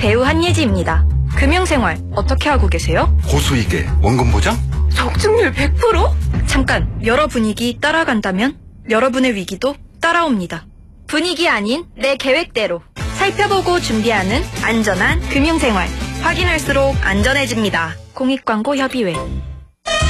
배우 한예지입니다. 금융생활 어떻게 하고 계세요? 고수익에 원금 보장? 적중률 100%? 잠깐, 여러 분위기 따라간다면 여러분의 위기도 따라옵니다. 분위기 아닌 내 계획대로 살펴보고 준비하는 안전한 금융생활. 확인할수록 안전해집니다. 공익광고 협의회.